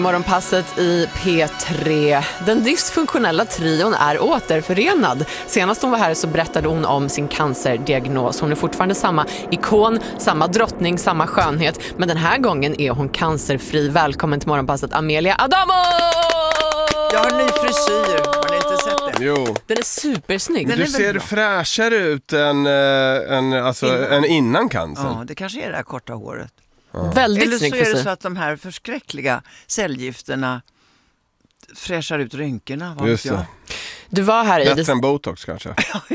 Morgonpasset i P3. Den dysfunktionella trion är återförenad. Senast hon var här så berättade hon om sin cancerdiagnos. Hon är fortfarande samma ikon, samma drottning, samma skönhet. Men den här gången är hon cancerfri. Välkommen till Morgonpasset, Amelia Adamo! Jag har en ny frisyr, har ni inte sett det? Jo. Den är supersnygg. Du ser fräschare ut än innan cancer. Ja, det kanske är det här korta håret. Ja. Väldigt eller snygg så är det frisyr. så att de här förskräckliga cellgifterna fräschar ut rynkorna. Just det. Du var här Bättre än Botox kanske.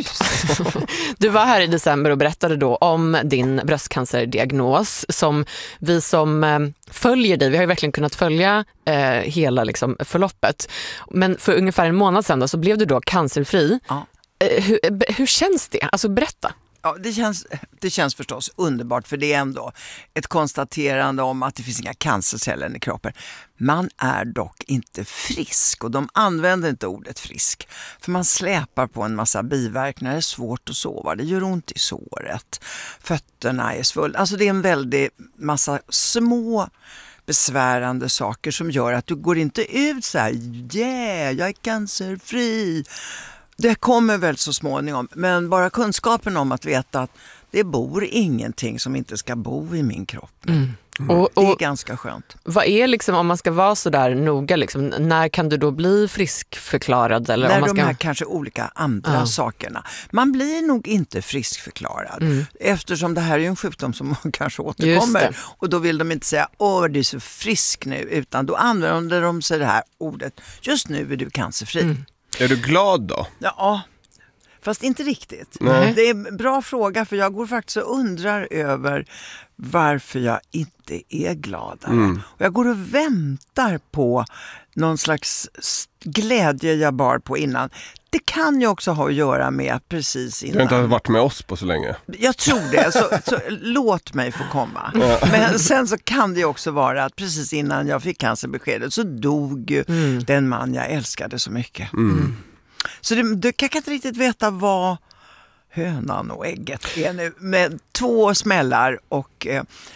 Du var här i december och berättade då om din bröstcancerdiagnos som vi som följer dig, vi har ju verkligen kunnat följa hela liksom, förloppet. Men för ungefär en månad sedan då, så blev du då cancerfri. Ja. Hur känns det? Alltså berätta. Ja, det känns förstås underbart, för det är ändå ett konstaterande om att det finns inga cancerceller i kroppen. Man är dock inte frisk, och de använder inte ordet frisk. För man släpar på en massa biverkningar, det är svårt att sova, det gör ont i såret, fötterna är svullna. Alltså det är en väldig massa små besvärande saker som gör att du går inte ut så här, jag är cancerfri. Det kommer väl så småningom, men bara kunskapen om att veta att det bor ingenting som inte ska bo i min kropp. Det är ganska skönt. Vad är liksom, om man ska vara så där noga, liksom, när kan du då bli friskförklarad? Eller när om man ska... de här kanske olika andra sakerna. Man blir nog inte friskförklarad eftersom det här är en sjukdom som kanske återkommer. Och då vill de inte säga, du är så frisk nu, utan då använder de sig det här ordet, just nu är du cancerfri. Är du glad då? Ja, fast inte riktigt. Nej. Det är en bra fråga, för jag går faktiskt och undrar över varför jag inte är gladare. Och jag går och väntar på någon slags glädje jag bar på innan. Det kan ju också ha att göra med precis innan. Du har inte varit med oss på så länge. Jag tror det, så låt mig få komma. Men sen så kan det ju också vara att precis innan jag fick cancerbeskedet så dog ju den man jag älskade så mycket. Så du kan inte riktigt veta vad hönan och ägget är nu. Med 2 smällar och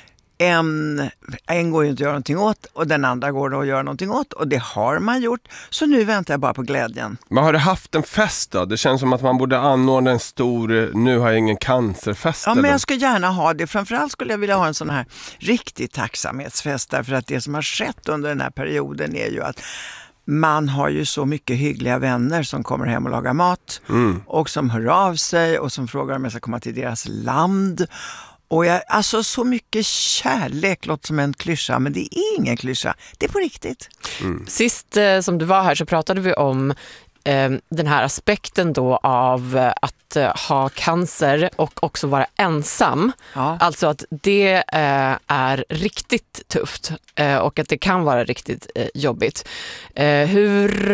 en går ju inte att göra någonting åt, och den andra går då att göra någonting åt, och det har man gjort. Så nu väntar jag bara på glädjen. Men har du haft en fest då? Det känns som att man borde anordna en stor, nu har jag ingen cancerfest. Ja, men jag skulle gärna ha det. Framförallt skulle jag vilja ha en sån här riktig tacksamhetsfest, därför att det som har skett under den här perioden är ju att man har ju så mycket hyggliga vänner som kommer hem och lagar mat och som hör av sig och som frågar om jag ska komma till deras land. Och alltså så mycket kärlek låter som en klyscha, men det är ingen klyscha. Det är på riktigt. Sist som du var här så pratade vi om den här aspekten då av att ha cancer och också vara ensam. Ja. Alltså att det är riktigt tufft och att det kan vara riktigt jobbigt. Hur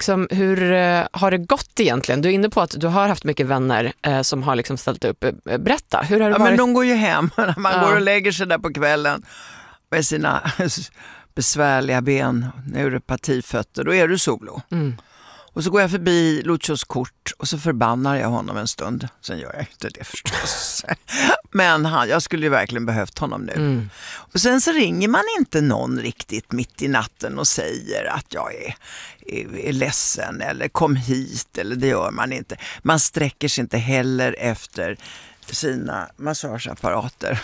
har det gått egentligen? Du är inne på att du har haft mycket vänner som har liksom ställt upp. Berätta, hur har det varit? Men de går ju hem när man går och lägger sig där på kvällen med sina besvärliga ben, neuropatifötter. Då är du solo. Och så går jag förbi Luchos kort och så förbannar jag honom en stund. Sen gör jag inte det förstås. Men jag skulle ju verkligen behövt honom nu. Och sen så ringer man inte någon riktigt mitt i natten och säger att jag är ledsen eller kom hit, eller det gör man inte. Man sträcker sig inte heller efter sina massageapparater.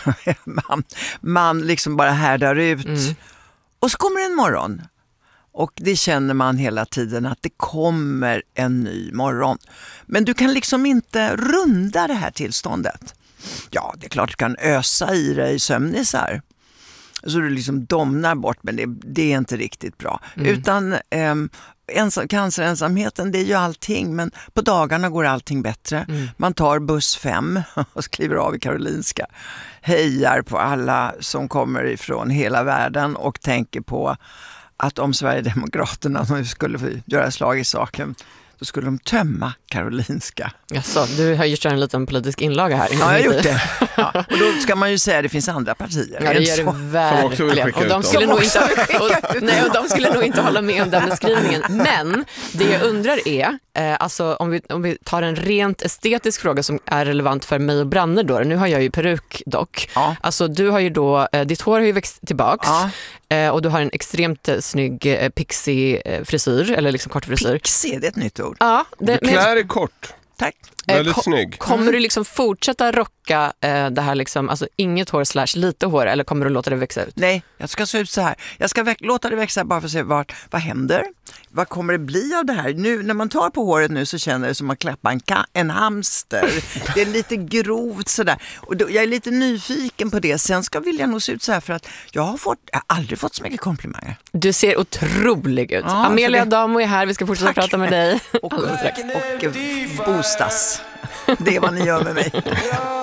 man liksom bara härdar ut. Och så kommer en morgon. Och det känner man hela tiden, att det kommer en ny morgon. Men du kan liksom inte runda det här tillståndet. Ja, det är klart du kan ösa i dig sömnisar. Så du liksom domnar bort, men det är inte riktigt bra. Utan cancerensamheten, det är ju allting, men på dagarna går allting bättre. Man tar buss 5 och skriver av i Karolinska. Hejar på alla som kommer ifrån hela världen och tänker på att om Sverigedemokraterna nu skulle få göra slag i saken, då skulle de tömma Karolinska. Jaså, du har ju kört en liten politisk inlaga här. Ja, jag har gjort det. Ja, och då ska man ju säga att det finns andra partier. Ja, det gör det verkligen. Och de skulle nog inte hålla med om den beskrivningen. Men det jag undrar är, alltså om vi tar en rent estetisk fråga som är relevant för mig och Branne då. Nu har jag ju peruk dock. Ja. Alltså du har ju då, ditt hår har ju växt tillbaks. Ja. Och du har en extremt snygg pixie-frisyr, eller liksom kort frisyr. Pixie, det är ett nytt ord. Ja, du klär är kort. Tack. Väldigt snygg. Kommer du liksom fortsätta rocka det här liksom, alltså inget hår / lite hår, eller kommer du låta det växa ut? Nej, jag ska se ut så här. Jag ska låta det växa bara för att se vad händer. Vad kommer det bli av det här? Nu när man tar på håret nu så känner det som att klappa en hamster. Det är lite grovt sådär. Och jag är lite nyfiken på det. Sen vill jag nog se ut så här för att jag har aldrig fått så mycket komplimanger. Du ser otrolig ut. Ja, Amelia Damo är här, vi ska fortsätta prata med dig. Och boostas. Det är vad ni gör med mig.